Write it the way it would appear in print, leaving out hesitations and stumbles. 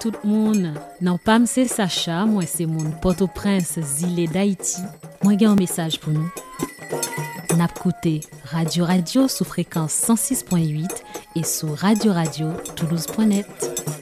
tout le monde. Non pas c'est Sacha, moi c'est mon Port-au-Prince, Zile d'Haïti. Moi j'ai un message pour nous. N'a écouté Radio sous fréquence 106.8 et sur Radio Toulouse.net.